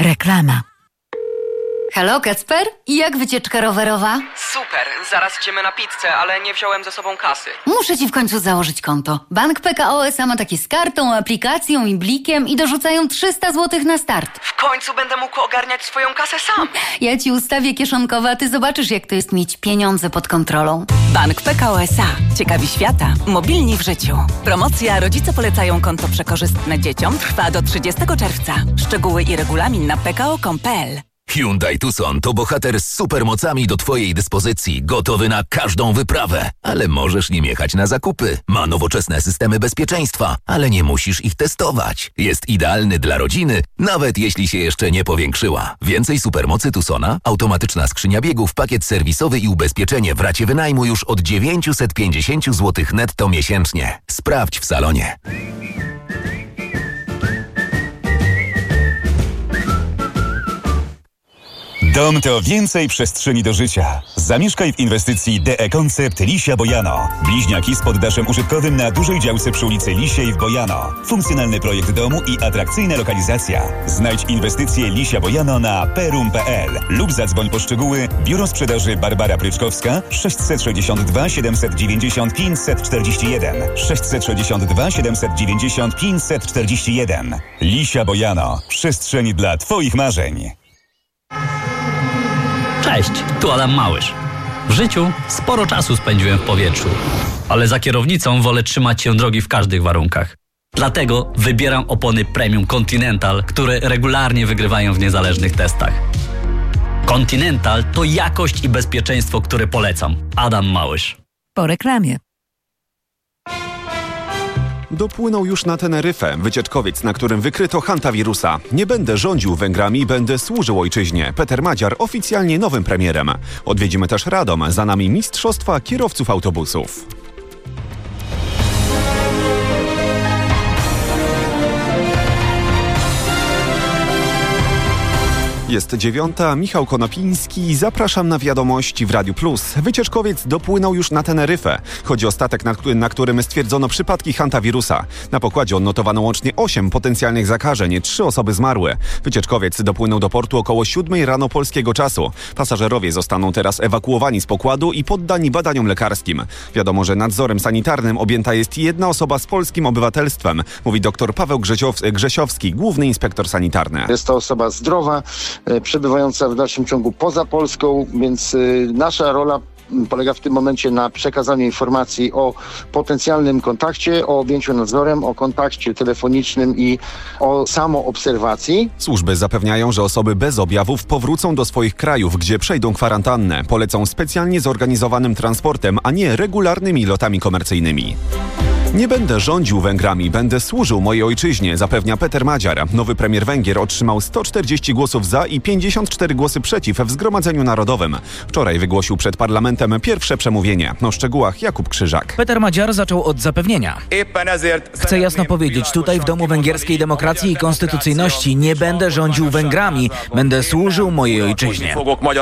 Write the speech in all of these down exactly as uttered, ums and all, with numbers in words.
Reklama. Halo, Kacper? I jak wycieczka rowerowa? Super, zaraz idziemy na pizzę, ale nie wziąłem ze sobą kasy. Muszę ci w końcu założyć konto. Bank P K O S A ma takie z kartą, aplikacją i blikiem i dorzucają trzysta złotych na start. W końcu będę mógł ogarniać swoją kasę sam. Ja ci ustawię kieszonkowe, a ty zobaczysz, jak to jest mieć pieniądze pod kontrolą. Bank P K O S A. Ciekawi świata. Mobilni w życiu. Promocja Rodzice polecają konto przekorzystne dzieciom trwa do trzydziestego czerwca. Szczegóły i regulamin na p k o kropka com kropka p l. Hyundai Tucson to bohater z supermocami do Twojej dyspozycji, gotowy na każdą wyprawę. Ale możesz nim jechać na zakupy. Ma nowoczesne systemy bezpieczeństwa, ale nie musisz ich testować. Jest idealny dla rodziny, nawet jeśli się jeszcze nie powiększyła. Więcej supermocy Tucsona, automatyczna skrzynia biegów, pakiet serwisowy i ubezpieczenie w racie wynajmu już od dziewięćset pięćdziesiąt złotych netto miesięcznie. Sprawdź w salonie. Dom to więcej przestrzeni do życia. Zamieszkaj w inwestycji D E Concept Lisia Bojano. Bliźniaki z poddaszem użytkowym na dużej działce przy ulicy Lisiej w Bojano. Funkcjonalny projekt domu i atrakcyjna lokalizacja. Znajdź inwestycje Lisia Bojano na perum kropka p l lub zadzwoń po szczegóły. Biuro Sprzedaży Barbara Pryczkowska sześć sześć dwa siedem dziewięć pięć cztery jeden sześć sześć dwa siedem dziewięć pięć cztery jeden. Lisia Bojano. Przestrzeń dla Twoich marzeń. Cześć, tu Adam Małysz. W życiu sporo czasu spędziłem w powietrzu, ale za kierownicą wolę trzymać się drogi w każdych warunkach. Dlatego wybieram opony Premium Continental, które regularnie wygrywają w niezależnych testach. Continental to jakość i bezpieczeństwo, które polecam. Adam Małysz. Po reklamie. Dopłynął już na Teneryfę, wycieczkowiec, na którym wykryto hantawirusa. Nie będę rządził Węgrami, będę służył ojczyźnie. Peter Madziar oficjalnie nowym premierem. Odwiedzimy też Radom, za nami mistrzostwa kierowców autobusów. Jest dziewiąta, Michał Konopiński, zapraszam na wiadomości w Radiu Plus. Wycieczkowiec dopłynął już na Teneryfę. Chodzi o statek, na, na którym stwierdzono przypadki hantawirusa. Na pokładzie odnotowano łącznie osiem potencjalnych zakażeń, trzy osoby zmarły. Wycieczkowiec dopłynął do portu około siódmej rano polskiego czasu. Pasażerowie zostaną teraz ewakuowani z pokładu i poddani badaniom lekarskim. Wiadomo, że nadzorem sanitarnym objęta jest jedna osoba z polskim obywatelstwem, mówi dr Paweł Grzesiow- Grzesiowski, główny inspektor sanitarny. Jest to osoba zdrowa, przebywająca w dalszym ciągu poza Polską, więc nasza rola polega w tym momencie na przekazaniu informacji o potencjalnym kontakcie, o objęciu nadzorem, o kontakcie telefonicznym i o samoobserwacji. Służby zapewniają, że osoby bez objawów powrócą do swoich krajów, gdzie przejdą kwarantannę. Polecą specjalnie zorganizowanym transportem, a nie regularnymi lotami komercyjnymi. Nie będę rządził Węgrami, będę służył mojej ojczyźnie, zapewnia Peter Madziar. Nowy premier Węgier otrzymał sto czterdzieści głosów za i pięćdziesiąt cztery głosy przeciw w Zgromadzeniu Narodowym. Wczoraj wygłosił przed parlamentem pierwsze przemówienie. O szczegółach Jakub Krzyżak. Peter Madziar zaczął od zapewnienia. Chcę jasno powiedzieć, tutaj w Domu Węgierskiej Demokracji i Konstytucyjności nie będę rządził Węgrami, będę służył mojej ojczyźnie.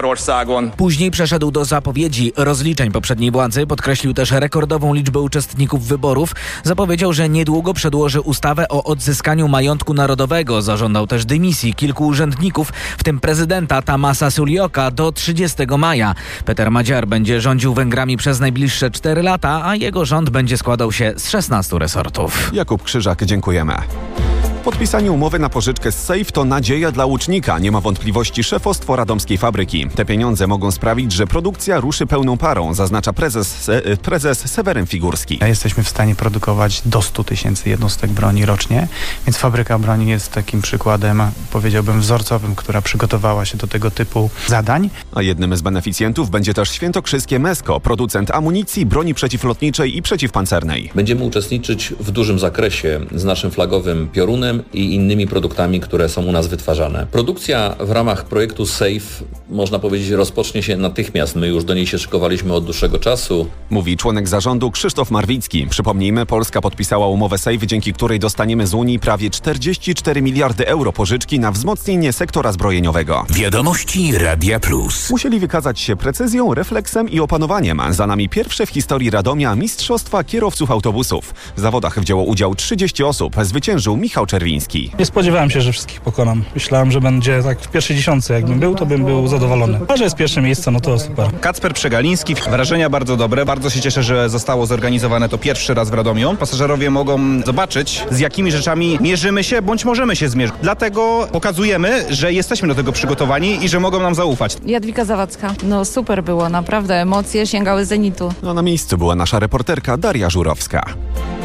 Później przeszedł do zapowiedzi rozliczeń poprzedniej władzy, podkreślił też rekordową liczbę uczestników wyborów. Zapowiedział, że niedługo przedłoży ustawę o odzyskaniu majątku narodowego. Zażądał też dymisji kilku urzędników, w tym prezydenta Tamasa Sulioka, do trzydziestego maja. Peter Madziar będzie rządził Węgrami przez najbliższe cztery lata, a jego rząd będzie składał się z szesnastu resortów. Jakub Krzyżak, dziękujemy. Podpisanie umowy na pożyczkę z Safe to nadzieja dla Łucznika. Nie ma wątpliwości szefostwo radomskiej fabryki. Te pieniądze mogą sprawić, że produkcja ruszy pełną parą, zaznacza prezes, prezes Seweryn Figurski. Jesteśmy w stanie produkować do stu tysięcy jednostek broni rocznie, więc fabryka broni jest takim przykładem, powiedziałbym, wzorcowym, która przygotowała się do tego typu zadań. A jednym z beneficjentów będzie też świętokrzyskie Mesko, producent amunicji, broni przeciwlotniczej i przeciwpancernej. Będziemy uczestniczyć w dużym zakresie z naszym flagowym Piorunem i innymi produktami, które są u nas wytwarzane. Produkcja w ramach projektu SAFE, można powiedzieć, rozpocznie się natychmiast. My już do niej się szykowaliśmy od dłuższego czasu. Mówi członek zarządu Krzysztof Marwicki. Przypomnijmy, Polska podpisała umowę SAFE, dzięki której dostaniemy z Unii prawie czterdzieści cztery miliardy euro pożyczki na wzmocnienie sektora zbrojeniowego. Wiadomości Radia Plus. Musieli wykazać się precyzją, refleksem i opanowaniem. Za nami pierwsze w historii Radomia mistrzostwa kierowców autobusów. W zawodach wzięło udział trzydzieści osób. Zwyciężył Michał Czerwiński. Czerwiński. Nie spodziewałem się, że wszystkich pokonam. Myślałem, że będzie tak w pierwszej dziesiątce. Jakbym był, to bym był zadowolony. A że jest pierwsze miejsce, no to super. Kacper Przegaliński. Wrażenia bardzo dobre. Bardzo się cieszę, że zostało zorganizowane to pierwszy raz w Radomiu. Pasażerowie mogą zobaczyć, z jakimi rzeczami mierzymy się, bądź możemy się zmierzyć. Dlatego pokazujemy, że jesteśmy do tego przygotowani i że mogą nam zaufać. Jadwiga Zawadzka. No super było, naprawdę. Emocje sięgały zenitu. No, na miejscu była nasza reporterka Daria Żurowska.